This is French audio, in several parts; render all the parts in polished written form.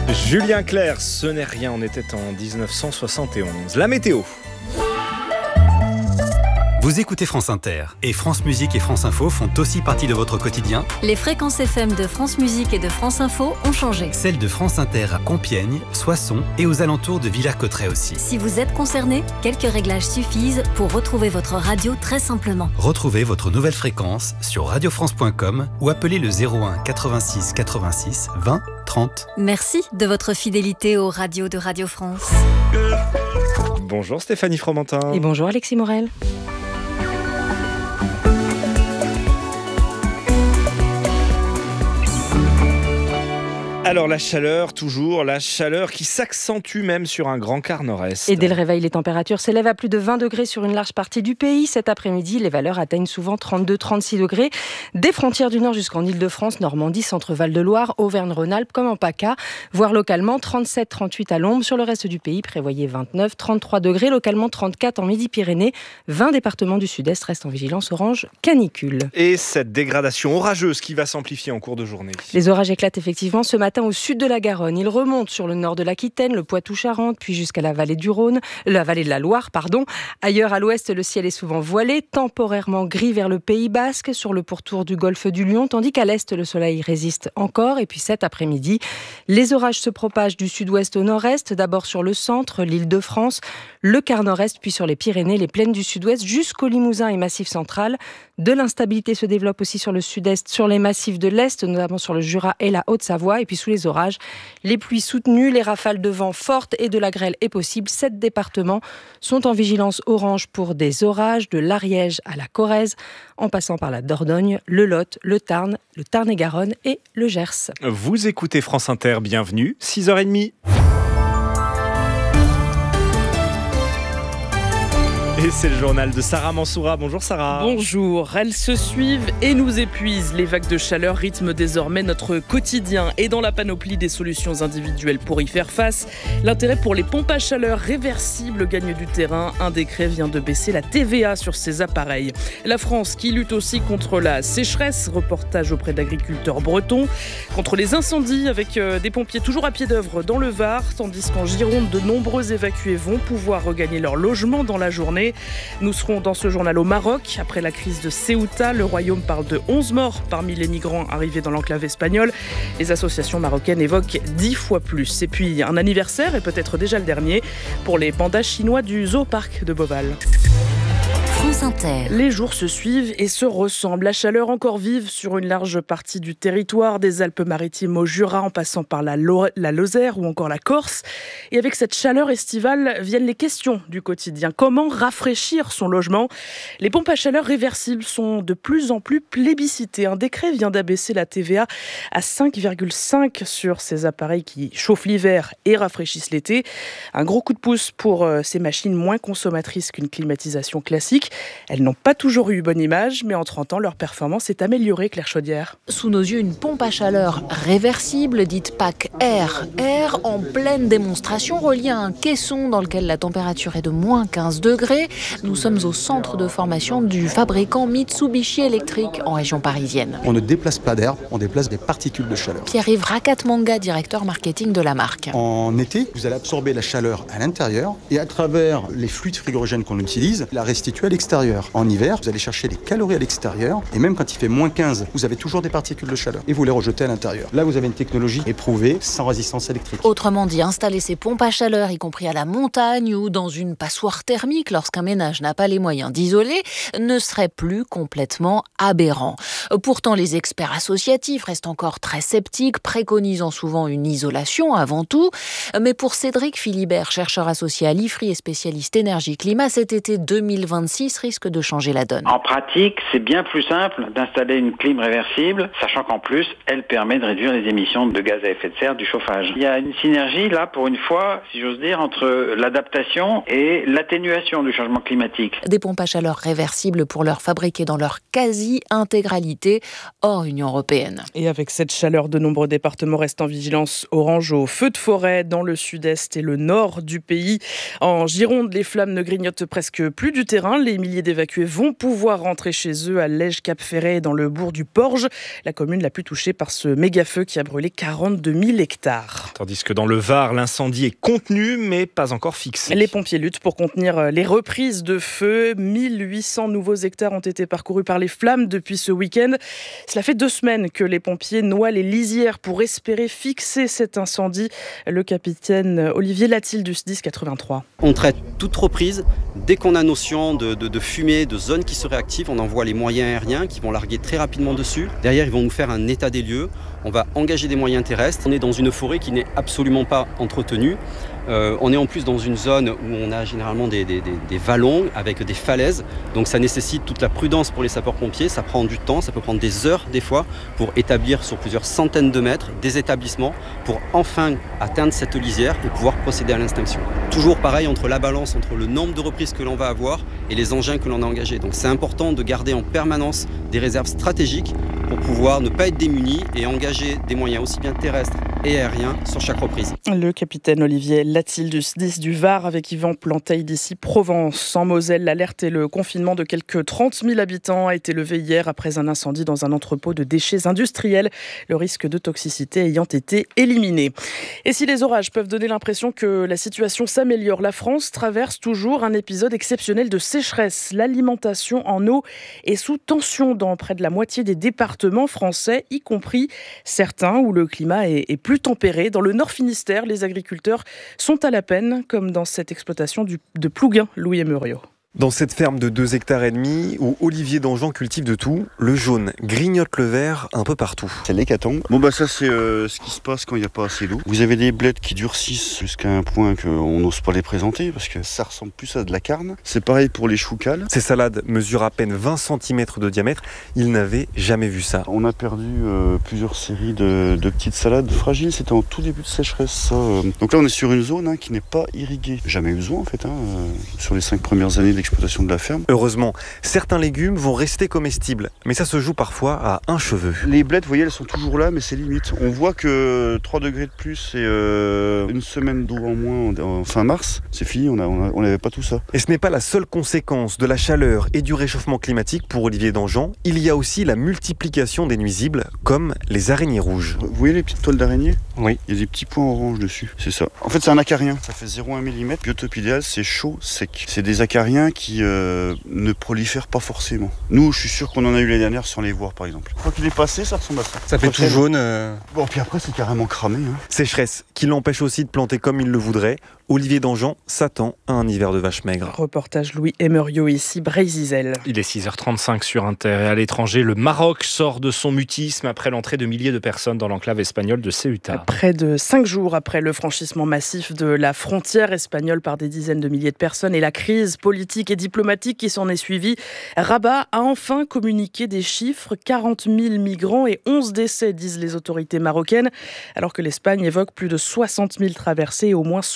Julien Clerc, ce n'est rien, on était en 1971. La météo. Vous écoutez France Inter et France Musique et France Info font aussi partie de votre quotidien. Les fréquences FM de France Musique et de France Info ont changé. Celles de France Inter à Compiègne, Soissons et aux alentours de Villers-Cotterêts aussi. Si vous êtes concerné, quelques réglages suffisent pour retrouver votre radio très simplement. Retrouvez votre nouvelle fréquence sur radiofrance.com ou appelez le 01 86 86 20 30. Merci de votre fidélité aux radios de Radio France. Bonjour Stéphanie Fromentin. Et bonjour Alexis Morel. Alors la chaleur, toujours, la chaleur qui s'accentue même sur un grand quart nord-est. Et dès le réveil, les températures s'élèvent à plus de 20 degrés sur une large partie du pays. Cet après-midi, les valeurs atteignent souvent 32-36 degrés. Des frontières du nord jusqu'en Île-de-France, Normandie, Centre-Val de Loire, Auvergne-Rhône-Alpes comme en PACA, voire localement 37-38 à l'ombre. Sur le reste du pays, prévoyez 29-33 degrés, localement 34 en Midi-Pyrénées. 20 départements du sud-est restent en vigilance orange canicule. Et cette dégradation orageuse qui va s'amplifier en cours de journée. Les orages éclatent effectivement ce matin au sud de la Garonne. Ils remontent sur le nord de l'Aquitaine, le Poitou-Charentes, puis jusqu'à la vallée du Rhône, la vallée de la Loire, pardon. Ailleurs à l'ouest, le ciel est souvent voilé, temporairement gris vers le Pays Basque, sur le pourtour du golfe du Lion, tandis qu'à l'est, le soleil résiste encore. Et puis cet après-midi, les orages se propagent du sud-ouest au nord-est, d'abord sur le centre, l'Île-de-France, le quart nord-est, puis sur les Pyrénées, les plaines du sud-ouest, jusqu'au Limousin et Massif central. De l'instabilité se développe aussi sur le sud-est, sur les massifs de l'est, notamment sur le Jura et la Haute-Savoie. Et puis sous les orages, les pluies soutenues, les rafales de vent fortes et de la grêle est possible. 7 départements sont en vigilance orange pour des orages, de l'Ariège à la Corrèze, en passant par la Dordogne, le Lot, le Tarn-et-Garonne et le Gers. Vous écoutez France Inter, bienvenue, 6h30. Et c'est le journal de Sarah Mansoura. Bonjour Sarah. Bonjour, elles se suivent et nous épuisent. Les vagues de chaleur rythment désormais notre quotidien. Et dans la panoplie des solutions individuelles pour y faire face, l'intérêt pour les pompes à chaleur réversibles gagne du terrain. Un décret vient de baisser la TVA sur ces appareils. La France qui lutte aussi contre la sécheresse, reportage auprès d'agriculteurs bretons, contre les incendies avec des pompiers toujours à pied d'œuvre dans le Var, tandis qu'en Gironde, de nombreux évacués vont pouvoir regagner leur logement dans la journée. Nous serons dans ce journal au Maroc. Après la crise de Ceuta, le Royaume parle de 11 morts parmi les migrants arrivés dans l'enclave espagnole. Les associations marocaines évoquent 10 fois plus. Et puis un anniversaire, et peut-être déjà le dernier, pour les pandas chinois du Zoo-Parc de Beauval. France Inter. Les jours se suivent et se ressemblent. La chaleur encore vive sur une large partie du territoire, des Alpes-Maritimes au Jura, en passant par la Lozère ou encore la Corse. Et avec cette chaleur estivale viennent les questions du quotidien. Comment rafraîchir son logement ? Les pompes à chaleur réversibles sont de plus en plus plébiscitées. Un décret vient d'abaisser la TVA à 5,5 sur ces appareils qui chauffent l'hiver et rafraîchissent l'été. Un gros coup de pouce pour ces machines moins consommatrices qu'une climatisation classique. Elles n'ont pas toujours eu bonne image, mais en 30 ans, leur performance est améliorée, Claire Chaudière. Sous nos yeux, une pompe à chaleur réversible, dite PAC Air. Air en pleine démonstration, reliée à un caisson dans lequel la température est de moins 15 degrés. Nous sommes au centre de formation du fabricant Mitsubishi Electric en région parisienne. On ne déplace pas d'air, on déplace des particules de chaleur. Pierre-Yves Rakatmanga, directeur marketing de la marque. En été, vous allez absorber la chaleur à l'intérieur et à travers les fluides frigorigènes qu'on utilise, la restituer à l'extérieur. En hiver, vous allez chercher les calories à l'extérieur et même quand il fait moins 15, vous avez toujours des particules de chaleur et vous les rejetez à l'intérieur. Là, vous avez une technologie éprouvée sans résistance électrique. Autrement dit, installer ces pompes à chaleur, y compris à la montagne ou dans une passoire thermique lorsqu'un ménage n'a pas les moyens d'isoler, ne serait plus complètement aberrant. Pourtant, les experts associatifs restent encore très sceptiques, préconisant souvent une isolation avant tout. Mais pour Cédric Philibert, chercheur associé à l'IFRI et spécialiste énergie-climat, cet été 2026 risque de changer la donne. En pratique, c'est bien plus simple d'installer une clim réversible, sachant qu'en plus, elle permet de réduire les émissions de gaz à effet de serre du chauffage. Il y a une synergie là, pour une fois, si j'ose dire, entre l'adaptation et l'atténuation du changement climatique. Des pompes à chaleur réversibles pour leur fabriquer dans leur quasi-intégralité hors Union européenne. Et avec cette chaleur, de nombreux départements restent en vigilance orange aux feux de forêt dans le sud-est et le nord du pays. En Gironde, les flammes ne grignotent presque plus du terrain. Les milliers milliers d'évacués vont pouvoir rentrer chez eux à Lège-Cap-Ferret et dans le bourg du Porge, la commune la plus touchée par ce méga-feu qui a brûlé 42 000 hectares. Tandis que dans le Var, l'incendie est contenu mais pas encore fixé. Les pompiers luttent pour contenir les reprises de feu. 1800 nouveaux hectares ont été parcourus par les flammes depuis ce week-end. Cela fait 2 semaines que les pompiers noient les lisières pour espérer fixer cet incendie. Le capitaine Olivier Latil du SDIS 83. On traite toute reprise. Dès qu'on a notion de fumée, de zone qui serait active, on envoie les moyens aériens qui vont larguer très rapidement dessus. Derrière, ils vont nous faire un état des lieux. On va engager des moyens terrestres. On est dans une forêt qui n'est absolument pas entretenue. On est en plus dans une zone où on a généralement des vallons avec des falaises. Donc ça nécessite toute la prudence pour les sapeurs-pompiers. Ça prend du temps, ça peut prendre des heures des fois pour établir sur plusieurs centaines de mètres des établissements pour enfin atteindre cette lisière et pouvoir procéder à l'extinction. Toujours pareil entre la balance entre le nombre de reprises que l'on va avoir et les engins que l'on a engagés. Donc c'est important de garder en permanence des réserves stratégiques pour pouvoir ne pas être démunis et engager des moyens aussi bien terrestres et aériens sur chaque reprise. Le capitaine Olivier Latil du SDIS du Var avec Yvan Planteil d'ici Provence. En Moselle, l'alerte et le confinement de quelques 30 000 habitants a été levé hier après un incendie dans un entrepôt de déchets industriels, le risque de toxicité ayant été éliminé. Et si les orages peuvent donner l'impression que la situation s'améliore, la France traverse toujours un épisode exceptionnel de sécheresse. L'alimentation en eau est sous tension dans près de la moitié des départements français, y compris certains où le climat est plus tempéré. Dans le Nord Finistère, les agriculteurs sont à la peine, comme dans cette exploitation de Plouguin, Louis Emerio. Dans cette ferme de 2,5 hectares où Olivier Dangean cultive de tout, le jaune grignote le vert un peu partout. C'est l'hécatombe. Ça c'est ce qui se passe quand il n'y a pas assez d'eau. Vous avez des blettes qui durcissent jusqu'à un point qu'on n'ose pas les présenter parce que ça ressemble plus à de la carne. C'est pareil pour les choux cales. Ces salades mesurent à peine 20 cm de diamètre. Il n'avait jamais vu ça. On a perdu plusieurs séries de petites salades fragiles. C'était en tout début de sécheresse. Ça. Donc là on est sur une zone qui n'est pas irriguée. Jamais eu besoin en fait. Sur les 5 premières années d'exploitation de la ferme. Heureusement, certains légumes vont rester comestibles, mais ça se joue parfois à un cheveu. Les blettes, vous voyez, elles sont toujours là, mais c'est limite. On voit que 3 degrés de plus et une semaine d'eau en moins en fin mars, c'est fini, on n'avait pas tout ça. Et ce n'est pas la seule conséquence de la chaleur et du réchauffement climatique pour Olivier Dangean. Il y a aussi la multiplication des nuisibles, comme les araignées rouges. Vous voyez les petites toiles d'araignée ? Oui. Il y a des petits points orange dessus, c'est ça. En fait, c'est un acarien, ça fait 0,1 mm. Biotope idéal, c'est chaud, sec. C'est des acariens qui ne prolifèrent pas forcément. Nous, je suis sûr qu'on en a eu l'année dernière sans les voir, par exemple. Quand il est passé, ça ressemble à ça. Ça fait tout jaune. Bon, puis après, c'est carrément cramé. Sécheresse qui l'empêche aussi de planter comme il le voudrait. Olivier Dangean s'attend à un hiver de vaches maigres. Reportage Louis Emerio, ici Brézizel. Il est 6h35 sur Inter et à l'étranger, le Maroc sort de son mutisme après l'entrée de milliers de personnes dans l'enclave espagnole de Ceuta. Près de 5 jours après le franchissement massif de la frontière espagnole par des dizaines de milliers de personnes et la crise politique et diplomatique qui s'en est suivie, Rabat a enfin communiqué des chiffres, 40 000 migrants et 11 décès, disent les autorités marocaines, alors que l'Espagne évoque plus de 60 000 traversées et au moins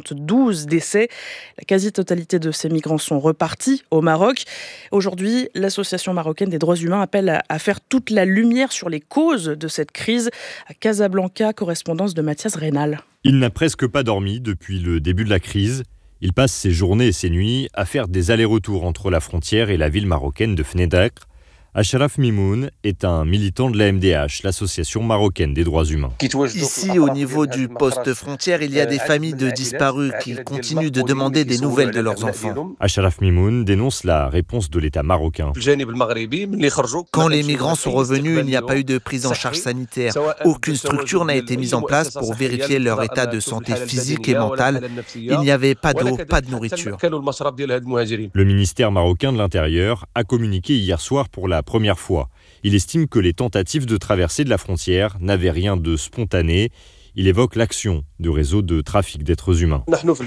72 décès. La quasi-totalité de ces migrants sont repartis au Maroc. Aujourd'hui, l'Association marocaine des droits humains appelle à faire toute la lumière sur les causes de cette crise. À Casablanca, correspondance de Mathias Reynal. Il n'a presque pas dormi depuis le début de la crise. Il passe ses journées et ses nuits à faire des allers-retours entre la frontière et la ville marocaine de Fnedaq. Achraf Mimoun est un militant de la MDH, l'association marocaine des droits humains. Ici, au niveau du poste frontière, il y a des familles de disparus qui continuent de demander des nouvelles de leurs enfants. Achraf Mimoun dénonce la réponse de l'État marocain. Quand les migrants sont revenus, il n'y a pas eu de prise en charge sanitaire. Aucune structure n'a été mise en place pour vérifier leur état de santé physique et mentale. Il n'y avait pas d'eau, pas de nourriture. Le ministère marocain de l'Intérieur a communiqué hier soir pour la première fois. Il estime que les tentatives de traversée de la frontière n'avaient rien de spontané. Il évoque l'action de réseaux de trafic d'êtres humains.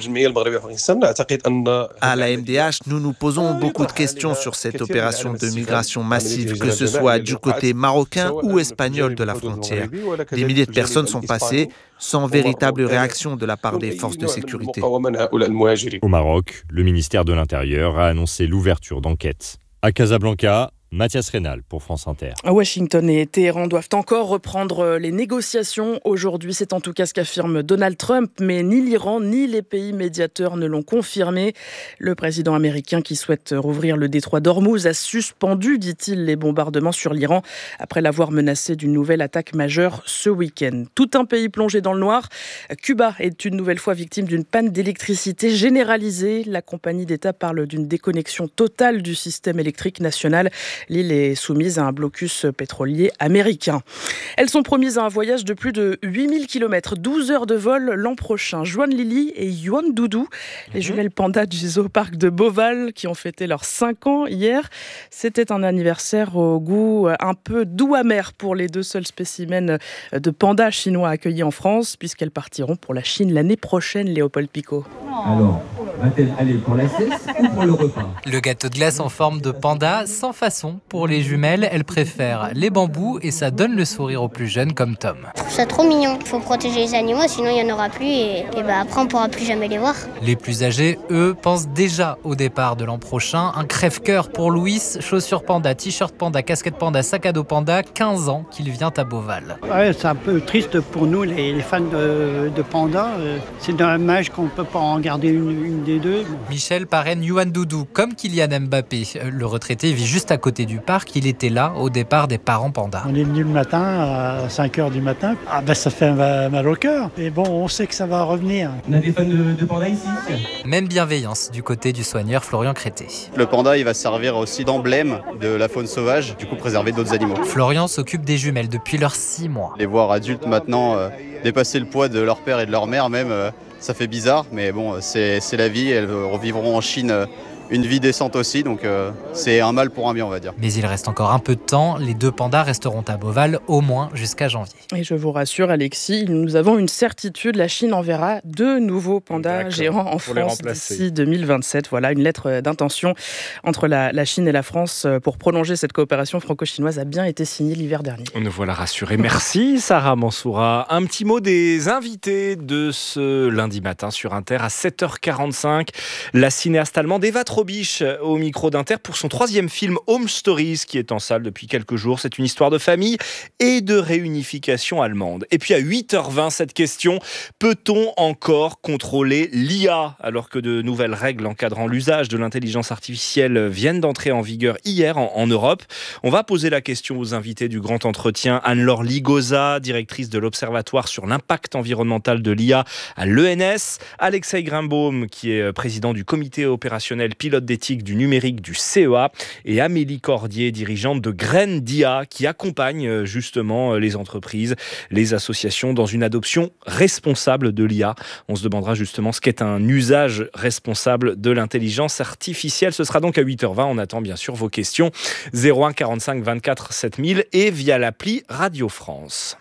À la MDH, nous nous posons beaucoup de questions sur cette opération de migration massive, que ce soit du côté marocain ou espagnol de la frontière. Des milliers de personnes sont passées sans véritable réaction de la part des forces de sécurité. Au Maroc, le ministère de l'Intérieur a annoncé l'ouverture d'enquêtes. À Casablanca, Mathias Rénal pour France Inter. Washington et Téhéran doivent encore reprendre les négociations aujourd'hui. C'est en tout cas ce qu'affirme Donald Trump, mais ni l'Iran ni les pays médiateurs ne l'ont confirmé. Le président américain qui souhaite rouvrir le détroit d'Ormuz a suspendu, dit-il, les bombardements sur l'Iran après l'avoir menacé d'une nouvelle attaque majeure ce week-end. Tout un pays plongé dans le noir. Cuba est une nouvelle fois victime d'une panne d'électricité généralisée. La compagnie d'État parle d'une déconnexion totale du système électrique national. L'île est soumise à un blocus pétrolier américain. Elles sont promises à un voyage de plus de 8000 km, 12 heures de vol l'an prochain. Joanne Lily et Yuan Doudou, les jumelles pandas du zooparc de Beauval, qui ont fêté leurs 5 ans hier. C'était un anniversaire au goût un peu doux amer pour les 2 seuls spécimens de pandas chinois accueillis en France, puisqu'elles partiront pour la Chine l'année prochaine, Léopold Picot. Alors, va-t-elle aller pour la cesse ou pour le repas ? Le gâteau de glace en forme de panda, sans façon. Pour les jumelles, elles préfèrent les bambous et ça donne le sourire aux plus jeunes comme Tom. Je trouve ça trop mignon. Il faut protéger les animaux, sinon il n'y en aura plus et après on ne pourra plus jamais les voir. Les plus âgés, eux, pensent déjà au départ de l'an prochain. Un crève-cœur pour Louis, chaussures panda, t-shirt panda, casquette panda, sac à dos panda, 15 ans qu'il vient à Beauval. Ouais, c'est un peu triste pour nous, les fans de panda. C'est dommage qu'on ne peut pas en garder une des deux. Michel parraine Yuan Doudou, comme Kylian Mbappé. Le retraité vit juste à côté du parc, il était là au départ des parents pandas. On est venu le matin à 5h du matin. Ça fait mal au cœur. Mais bon, on sait que ça va revenir. On a des fans de pandas ici ? Même bienveillance du côté du soigneur Florian Crété. Le panda, il va servir aussi d'emblème de la faune sauvage, du coup préserver d'autres animaux. Florian s'occupe des jumelles depuis leurs 6 mois. Les voir adultes maintenant dépasser le poids de leur père et de leur mère même, ça fait bizarre, mais bon, c'est la vie. Elles revivront en Chine une vie décente aussi, donc c'est un mal pour un bien, on va dire. Mais il reste encore un peu de temps, les 2 pandas resteront à Beauval au moins jusqu'à janvier. Et je vous rassure Alexis, nous avons une certitude, la Chine enverra 2 nouveaux pandas géants en France d'ici 2027. Voilà, une lettre d'intention entre la Chine et la France pour prolonger cette coopération franco-chinoise a bien été signée l'hiver dernier. Nous voilà rassurés. Merci Sarah Mansoura. Un petit mot des invités de ce lundi matin sur Inter à 7h45. La cinéaste allemande Eva Trobisch au micro d'Inter pour son 3e film Home Stories qui est en salle depuis quelques jours. C'est une histoire de famille et de réunification allemande. Et puis à 8h20, cette question, peut-on encore contrôler l'IA alors que de nouvelles règles encadrant l'usage de l'intelligence artificielle viennent d'entrer en vigueur hier en Europe? On va poser la question aux invités du grand entretien. Anne-Laure Ligoza, directrice de l'Observatoire sur l'impact environnemental de l'IA à l'ENS. Alexei Grimbaum, qui est président du comité opérationnel pilote d'éthique du numérique du CEA, et Amélie Cordier, dirigeante de Graines d'IA, qui accompagne justement les entreprises, les associations dans une adoption responsable de l'IA. On se demandera justement ce qu'est un usage responsable de l'intelligence artificielle. Ce sera donc à 8h20. On attend bien sûr vos questions. 01 45 24 7000 et via l'appli Radio France.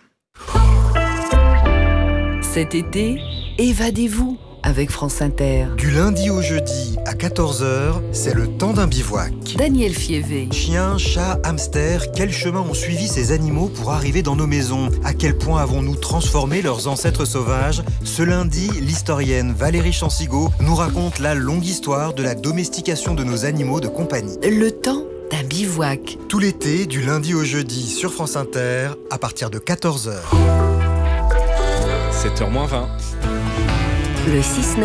Cet été, évadez-vous avec France Inter. Du lundi au jeudi à 14h, c'est le temps d'un bivouac. Daniel Fievé. Chiens, chats, hamsters, quel chemin ont suivi ces animaux pour arriver dans nos maisons? À quel point avons-nous transformé leurs ancêtres sauvages? Ce lundi, l'historienne Valérie Chansigo nous raconte la longue histoire de la domestication de nos animaux de compagnie. Le temps d'un bivouac. Tout l'été, du lundi au jeudi sur France Inter, à partir de 14h. 7h-20. Le 6-9,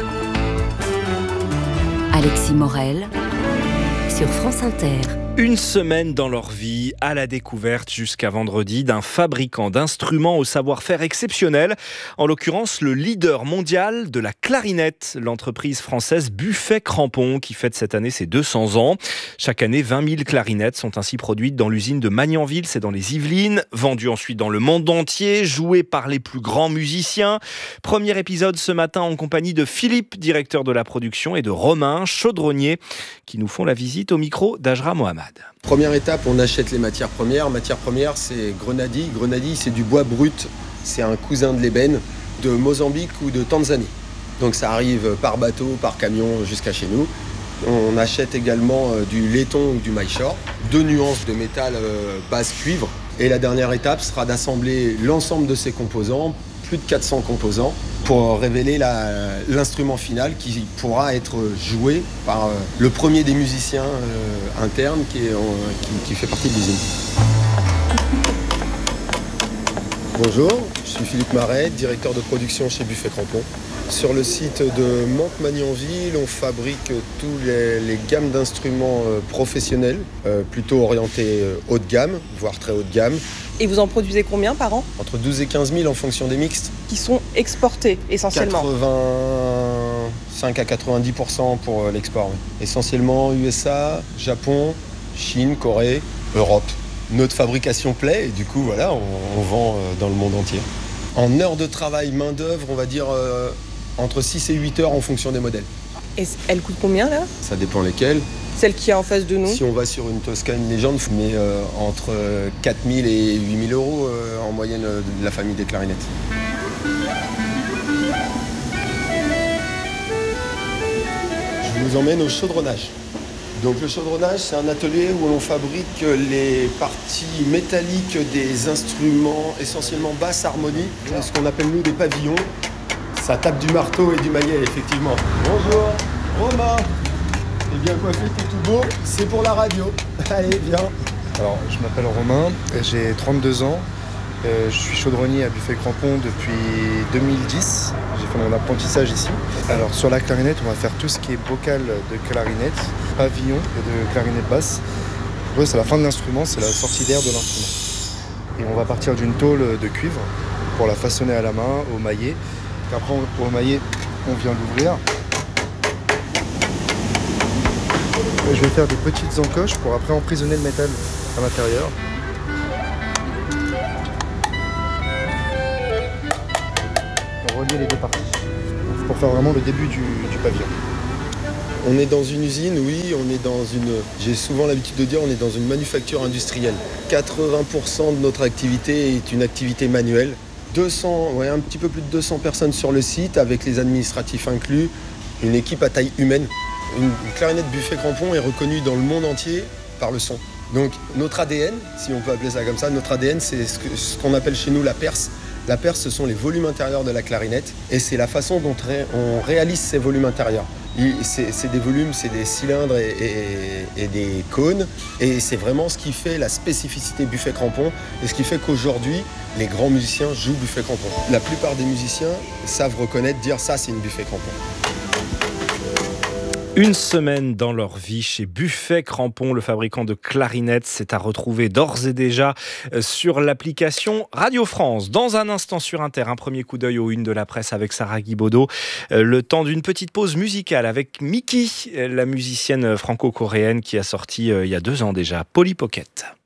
Alexis Morel, sur France Inter. Une semaine dans leur vie, à la découverte jusqu'à vendredi d'un fabricant d'instruments au savoir-faire exceptionnel, en l'occurrence le leader mondial de la clarinette, l'entreprise française Buffet Crampon, qui fête cette année ses 200 ans. Chaque année, 20 000 clarinettes sont ainsi produites dans l'usine de Magnanville, c'est dans les Yvelines, vendues ensuite dans le monde entier, jouées par les plus grands musiciens. Premier épisode ce matin en compagnie de Philippe, directeur de la production, et de Romain, chaudronnier, qui nous font la visite au micro d'Ajra Mohamed. Première étape, on achète les matières premières. Matière première, c'est grenadille. Grenadille, c'est du bois brut. C'est un cousin de l'ébène de Mozambique ou de Tanzanie. Donc ça arrive par bateau, par camion jusqu'à chez nous. On achète également du laiton ou du maillechort. 2 nuances de métal base cuivre. Et la dernière étape sera d'assembler l'ensemble de ces composants, plus de 400 composants, pour révéler l'instrument final qui pourra être joué par le premier des musiciens internes qui fait partie de l'usine. Bonjour, je suis Philippe Marais, directeur de production chez Buffet Crampon. Sur le site de Mantes-Magnanville, on fabrique tous les gammes d'instruments professionnels, plutôt orientés haut de gamme, voire très haut de gamme. Et vous en produisez combien par an ? Entre 12 et 15 000 en fonction des mixtes. Qui sont exportés essentiellement ? 85 à 90% pour l'export. Oui. Essentiellement USA, Japon, Chine, Corée, Europe. Notre fabrication plaît et du coup voilà, on vend dans le monde entier. En heures de travail, main-d'œuvre, on va dire entre 6 et 8 heures en fonction des modèles. Et elle coûte combien là ? Ça dépend lesquels. Celle qui est en face de nous ? Si on va sur une Toscane Légende, mais entre 4 000 et 8 000 euros en moyenne de la famille des clarinettes. Je vous emmène au chaudronnage. Donc le chaudronnage, c'est un atelier où l'on fabrique les parties métalliques des instruments essentiellement basse harmonie, ce qu'on appelle nous des pavillons. Ça tape du marteau et du maillet, effectivement. Bonjour, Romain. T'es bien coiffé, t'es tout beau. C'est pour la radio. Allez, viens. Alors, je m'appelle Romain, j'ai 32 ans. Je suis chaudronnier à Buffet Crampon depuis 2010. J'ai fait mon apprentissage ici. Alors sur la clarinette, on va faire tout ce qui est bocal de clarinette, pavillon et de clarinette basse. C'est la fin de l'instrument, c'est la sortie d'air de l'instrument. Et on va partir d'une tôle de cuivre pour la façonner à la main au maillet. Et après au maillet, on vient l'ouvrir. Je vais faire des petites encoches pour après emprisonner le métal à l'intérieur. Relier les deux parties pour faire vraiment le début du pavillon. On est dans une usine, oui, j'ai souvent l'habitude de dire, on est dans une manufacture industrielle. 80% de notre activité est une activité manuelle. Un petit peu plus de 200 personnes sur le site, avec les administratifs inclus, une équipe à taille humaine. Une clarinette Buffet Crampon est reconnue dans le monde entier par le son. Donc notre ADN, si on peut appeler ça comme ça, notre ADN, c'est ce qu'on appelle chez nous la perce. La perce, ce sont les volumes intérieurs de la clarinette et c'est la façon dont on réalise ces volumes intérieurs. C'est des volumes, c'est des cylindres et des cônes et c'est vraiment ce qui fait la spécificité Buffet Crampon et ce qui fait qu'aujourd'hui, les grands musiciens jouent Buffet Crampon. La plupart des musiciens savent reconnaître, dire ça, c'est une Buffet Crampon. Une semaine dans leur vie chez Buffet Crampon, le fabricant de clarinettes. C'est à retrouver d'ores et déjà sur l'application Radio France. Dans un instant sur Inter, un premier coup d'œil aux unes de la presse avec Sarah Guibaudot. Le temps d'une petite pause musicale avec Miki, la musicienne franco-coréenne qui a sorti il y a 2 ans déjà Polly Pocket.